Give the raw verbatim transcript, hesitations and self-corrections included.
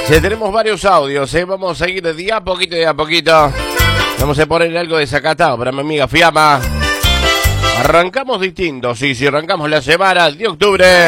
Che, tenemos varios audios, ¿eh? Vamos a ir de día a poquito, de a poquito. Vamos a poner algo desacatado para mi amiga Fiamma. Arrancamos distinto, sí, sí, arrancamos la semana de octubre.